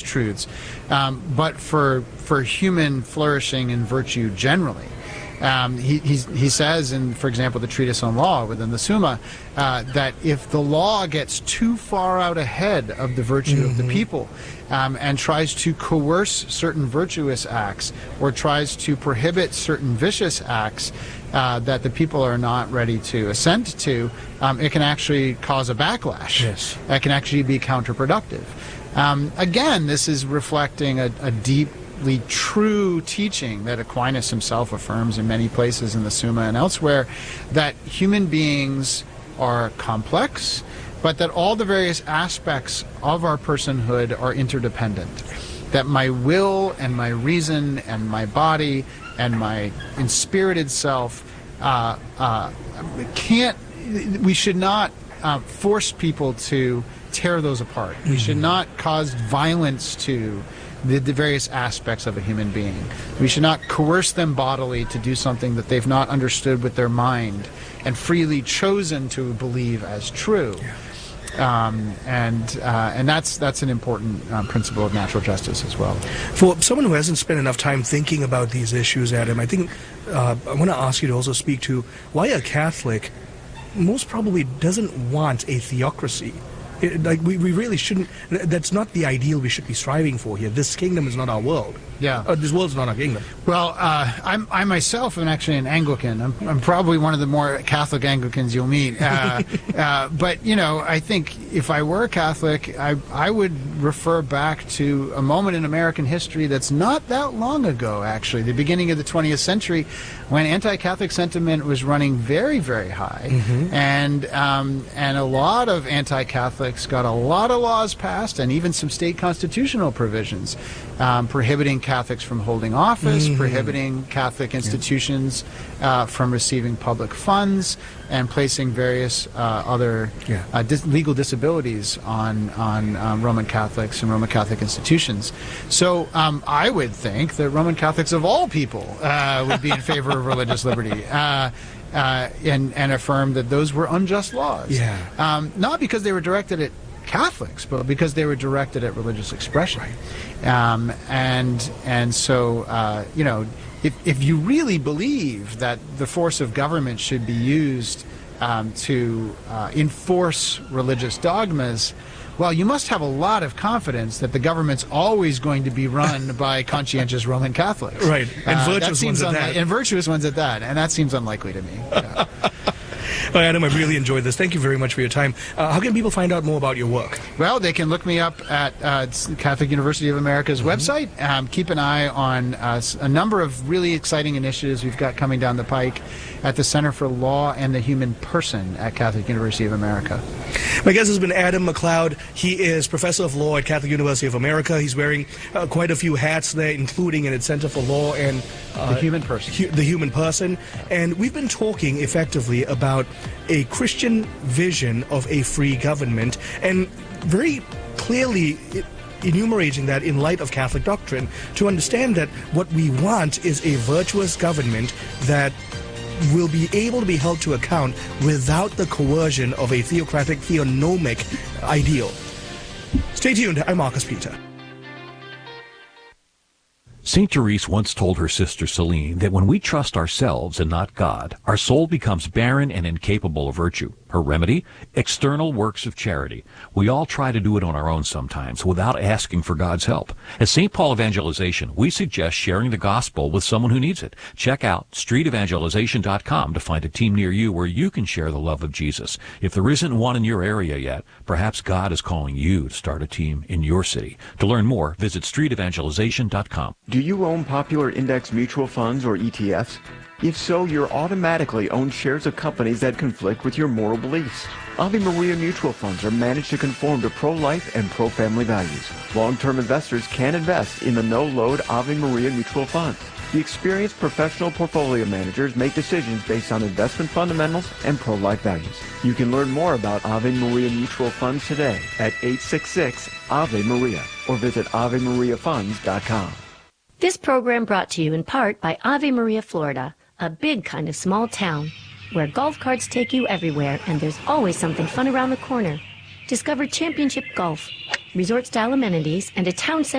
truths, but for human flourishing and virtue generally. He says in, for example, the Treatise on Law within the Summa, that if the law gets too far out ahead of the virtue of the people and tries to coerce certain virtuous acts or tries to prohibit certain vicious acts that the people are not ready to assent to, it can actually cause a backlash. Yes. That can actually be counterproductive. Again, this is reflecting a deep true teaching that Aquinas himself affirms in many places in the Summa and elsewhere, that human beings are complex, but that all the various aspects of our personhood are interdependent. That my will and my reason and my body and my inspirited self we should not force people to tear those apart. We should not cause violence to the various aspects of a human being. We should not coerce them bodily to do something that they've not understood with their mind and freely chosen to believe as true. And that's an important principle of natural justice as well. For someone who hasn't spent enough time thinking about these issues, Adam, I think I want to ask you to also speak to why a Catholic most probably doesn't want a theocracy. We really shouldn't. That's not the ideal we should be striving for here. This kingdom is not our world. Yeah. This world's not our kingdom. Well, I myself am actually an Anglican. I'm probably one of the more Catholic Anglicans you'll meet. But, you know, I think if I were a Catholic, I would refer back to a moment in American history that's not that long ago, actually, the beginning of the 20th century, when anti-Catholic sentiment was running very, very high. And a lot of anti-Catholics got a lot of laws passed, and even some state constitutional provisions prohibiting Catholics from holding office, prohibiting Catholic institutions from receiving public funds, and placing various other legal disabilities on Roman Catholics and Roman Catholic institutions. So I would think that Roman Catholics of all people would be in favor of religious liberty. And affirm that those were unjust laws. Not because they were directed at Catholics, but because they were directed at religious expression. And so, you know, if you really believe that the force of government should be used to enforce religious dogmas, well, you must have a lot of confidence that the government's always going to be run by conscientious Roman Catholics. Right, and virtuous ones at that. And virtuous ones at that, and that seems unlikely to me. Yeah. Well, Adam, I really enjoyed this. Thank you very much for your time. How can people find out more about your work? Well, they can look me up at Catholic University of America's website. Keep an eye on a number of really exciting initiatives we've got coming down the pike at the Center for Law and the Human Person at Catholic University of America. My guest has been Adam MacLeod. He is Professor of Law at Catholic University of America. He's wearing quite a few hats there, including in its Center for Law and the Human Person. The Human Person. And we've been talking effectively about a Christian vision of a free government, and very clearly enumerating that in light of Catholic doctrine, to understand that what we want is a virtuous government that will be able to be held to account without the coercion of a theocratic, theonomic ideal. Stay tuned. I'm Marcus Peter. St. Therese once told her sister Celine that when we trust ourselves and not God, our soul becomes barren and incapable of virtue. Her remedy? External works of charity. We all try to do it on our own sometimes without asking for God's help. At St. Paul Evangelization, we suggest sharing the gospel with someone who needs it. Check out streetevangelization.com to find a team near you where you can share the love of Jesus. If there isn't one in your area yet, perhaps God is calling you to start a team in your city. To learn more, visit streetevangelization.com. Do you own popular index mutual funds or ETFs? If so, you're automatically owned shares of companies that conflict with your moral beliefs. Ave Maria mutual funds are managed to conform to pro-life and pro-family values. Long-term investors can invest in the no-load Ave Maria mutual funds. The experienced professional portfolio managers make decisions based on investment fundamentals and pro-life values. You can learn more about Ave Maria mutual funds today at 866-AVE-MARIA or visit AveMariaFunds.com. This program brought to you in part by Ave Maria, Florida, a big kind of small town where golf carts take you everywhere and there's always something fun around the corner. Discover championship golf, resort-style amenities, and a town center